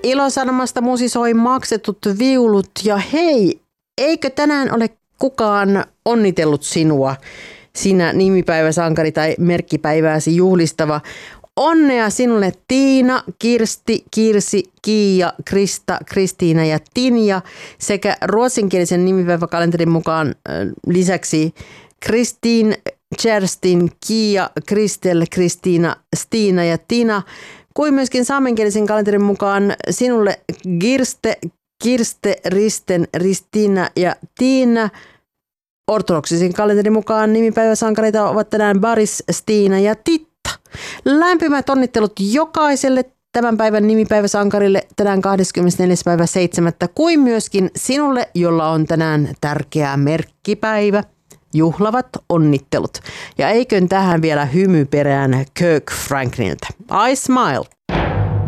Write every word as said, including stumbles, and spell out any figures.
Ilosanomasta musisoi maksetut viulut ja hei, eikö tänään ole kukaan onnitellut sinua, sinä nimipäiväsankari tai merkkipäivääsi juhlistava? Onnea sinulle Tiina, Kirsti, Kirsi, Kiia, Krista, Kristiina ja Tinja sekä ruotsinkielisen nimipäiväkalenterin mukaan äh, lisäksi Kristiin, Kerstin, Kiia, Kristel, Kristiina, Stiina ja Tina, kuin myöskin saamenkielisen kalenterin mukaan sinulle Girste, Kirste, Risten, Ristiina ja Tiina. Ortodoksisen kalenterin mukaan nimipäiväsankareita ovat tänään Baris, Stiina ja Titta. Lämpimät onnittelut jokaiselle tämän päivän nimipäiväsankarille tänään kahdeskymmenesneljäs päivä seitsemättä kuin myöskin sinulle, jolla on tänään tärkeä merkkipäivä. Juhlavat onnittelut. Ja eikön tähän vielä hymyperään Kirk Franklinilta. I smile.